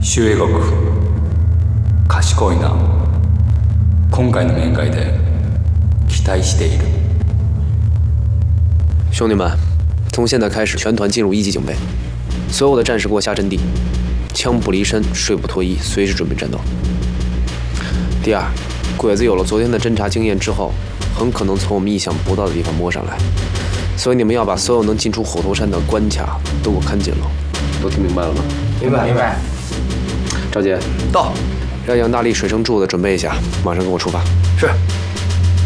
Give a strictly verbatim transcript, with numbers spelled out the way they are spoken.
周英国、賢いな。今回の面会で期待している。 兄弟们，从现在开始，全团进入一级警备，所有的战士给我下阵地，枪不离身，水不脱衣，随时准备战斗。第二，鬼子有了昨天的侦察经验之后，很可能从我们意想不到的地方摸上来，所以你们要把所有能进出虎头山的关卡都给我看紧了。都听明白了吗？ 明白明白。 赵杰， 到。 让杨大力、水生柱子准备一下，马上跟我出发。 是。